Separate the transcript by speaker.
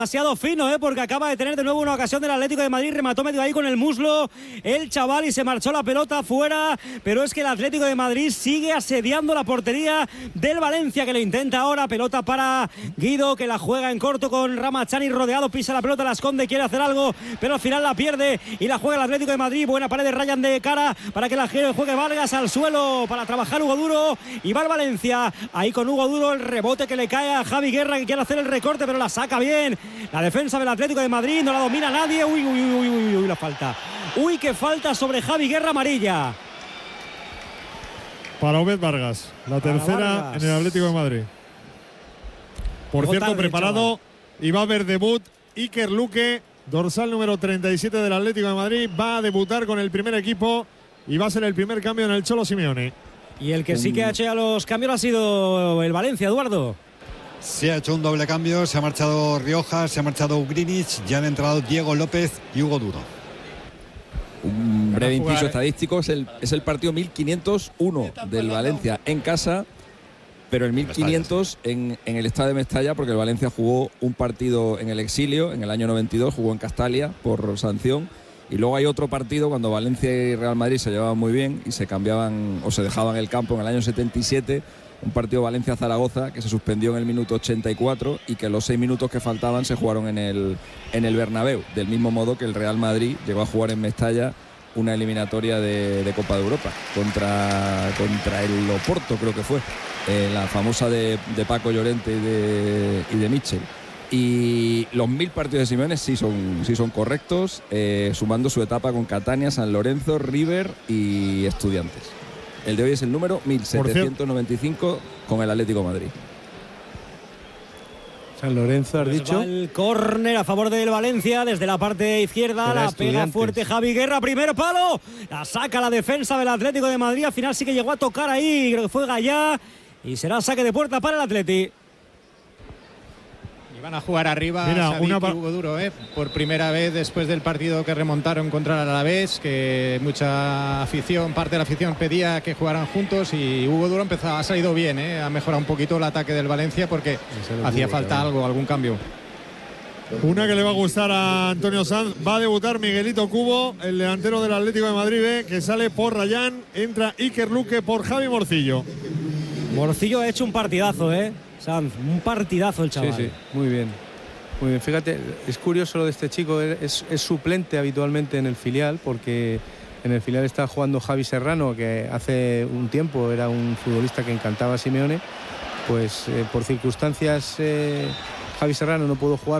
Speaker 1: Demasiado fino, porque acaba de tener de nuevo una ocasión del Atlético de Madrid, remató medio ahí con el muslo el chaval y se marchó la pelota fuera, pero es que el Atlético de Madrid sigue asediando la portería del Valencia, que le intenta ahora, pelota para Guido, que la juega en corto con Ramachani rodeado, pisa la pelota, la esconde, quiere hacer algo, pero al final la pierde y la juega el Atlético de Madrid. Buena pared de Ryan de cara para que la juegue Vargas al suelo para trabajar Hugo Duro, y va el Valencia ahí con Hugo Duro, el rebote que le cae a Javi Guerra, que quiere hacer el recorte pero la saca bien la defensa del Atlético de Madrid, no la domina nadie. Uy, la falta. Uy, qué falta sobre Javi Guerra, amarilla.
Speaker 2: Para Obed Vargas, la tercera Vargas en el Atlético de Madrid. Por cierto, tarde, preparado, chaval. Y va a haber debut Iker Luque, dorsal número 37 del Atlético de Madrid. Va a debutar con el primer equipo y va a ser el primer cambio en el Cholo Simeone.
Speaker 1: Y el que sí que ha hecho ya los cambios ha sido el Valencia, Eduardo.
Speaker 3: Se ha hecho un doble cambio, se ha marchado Rioja, se ha marchado Ugrinic, ya han entrado Diego López y Hugo Duro.
Speaker 4: Un breve inciso estadístico, es el partido 1501 del Valencia en casa, pero el 1500 en el estadio de Mestalla, porque el Valencia jugó un partido en el exilio en el año 92, jugó en Castalia por sanción, y luego hay otro partido cuando Valencia y Real Madrid se llevaban muy bien y se cambiaban o se dejaban el campo en el año 77, un partido Valencia-Zaragoza que se suspendió en el minuto 84 y que los 6 minutos que faltaban se jugaron en el Bernabéu, del mismo modo que el Real Madrid llegó a jugar en Mestalla una eliminatoria de Copa de Europa contra el Oporto, creo que fue, la famosa de Paco Llorente y de Mitchell. Y los 1000 partidos de Simeone sí son correctos, sumando su etapa con Catania, San Lorenzo, River y Estudiantes. El de hoy es el número 1795 con el Atlético de Madrid.
Speaker 5: San Lorenzo, has dicho.
Speaker 1: Va el córner a favor del Valencia desde la parte izquierda. La pega fuerte Javi Guerra. Primer palo. La saca la defensa del Atlético de Madrid. Al final sí que llegó a tocar ahí. Creo que fue Gallá. Y será saque de puerta para el Atleti.
Speaker 6: Van a jugar arriba. Mira, Hugo Duro, por primera vez después del partido que remontaron contra el Alavés, que mucha afición, parte de la afición pedía que jugaran juntos, y Hugo Duro ha salido bien, ha mejorado un poquito el ataque del Valencia porque hacía falta algún cambio.
Speaker 2: Una que le va a gustar a Antonio Sanz, va a debutar Miguelito Cubo, el delantero del Atlético de Madrid, que sale por Rayán, entra Iker Luque por Javi Morcillo.
Speaker 1: Morcillo ha hecho un partidazo, Sanz, un partidazo el chaval.
Speaker 5: Sí, muy bien. Muy bien, fíjate, es curioso lo de este chico, es suplente habitualmente en el filial, porque en el filial está jugando Javi Serrano, que hace un tiempo era un futbolista que encantaba a Simeone, pues por circunstancias Javi Serrano no pudo jugar